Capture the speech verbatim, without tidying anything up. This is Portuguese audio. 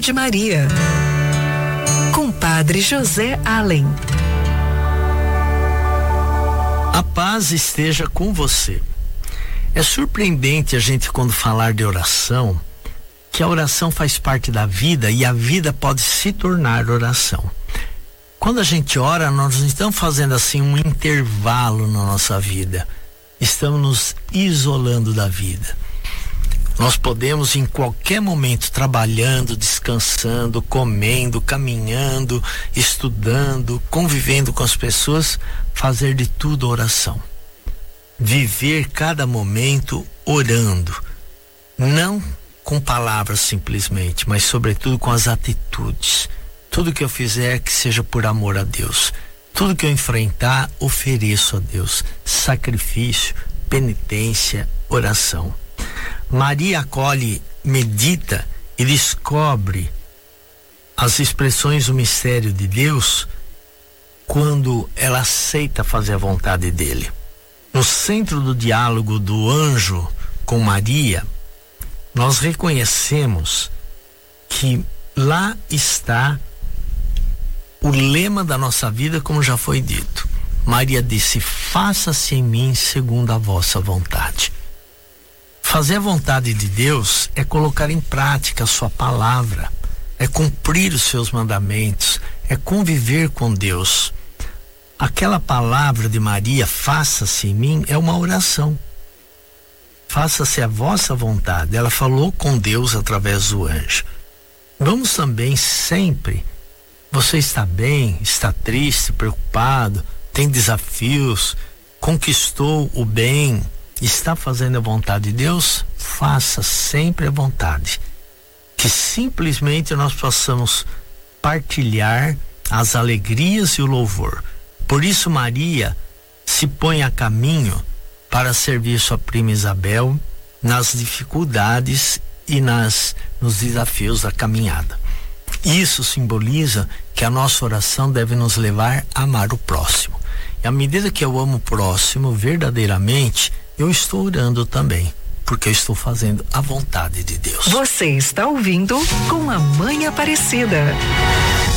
de Maria, com Padre José Allen. A paz esteja com você. É surpreendente a gente, quando falar de oração, que a oração faz parte da vida e a vida pode se tornar oração. Quando a gente ora, nós não estamos fazendo assim um intervalo na nossa vida. Estamos nos isolando da vida. Nós podemos em qualquer momento, trabalhando, descansando, comendo, caminhando, estudando, convivendo com as pessoas, fazer de tudo oração. Viver cada momento orando. Não com palavras simplesmente, mas sobretudo com as atitudes. Tudo que eu fizer que seja por amor a Deus. Tudo que eu enfrentar, ofereço a Deus. Sacrifício, penitência, oração. Maria acolhe, medita e descobre as expressões do mistério de Deus quando ela aceita fazer a vontade dele. No centro do diálogo do anjo com Maria, nós reconhecemos que lá está o lema da nossa vida, como já foi dito. Maria disse: faça-se em mim segundo a vossa vontade. Fazer a vontade de Deus é colocar em prática a sua palavra, é cumprir os seus mandamentos, é conviver com Deus. Aquela palavra de Maria, faça-se em mim, é uma oração. Faça-se a vossa vontade. Ela falou com Deus através do anjo. Vamos também sempre, você está bem, está triste, preocupado, tem desafios, conquistou o bem, está fazendo a vontade de Deus? Faça sempre a vontade. Que simplesmente nós possamos partilhar as alegrias e o louvor. Por isso Maria se põe a caminho para servir sua prima Isabel nas dificuldades e nas, nos desafios da caminhada. Isso simboliza que a nossa oração deve nos levar a amar o próximo. E à medida que eu amo o próximo verdadeiramente, eu estou orando também, porque eu estou fazendo a vontade de Deus. Você está ouvindo Com a Mãe Aparecida.